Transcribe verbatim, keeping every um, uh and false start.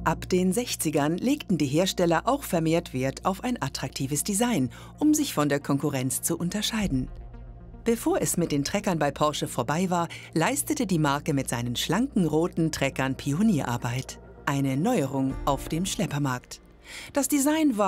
Ab den sechzigern legten die Hersteller auch vermehrt Wert auf ein attraktives Design, um sich von der Konkurrenz zu unterscheiden. Bevor es mit den Treckern bei Porsche vorbei war, leistete die Marke mit seinen schlanken roten Treckern Pionierarbeit. Eine Neuerung auf dem Schleppermarkt. Das Design war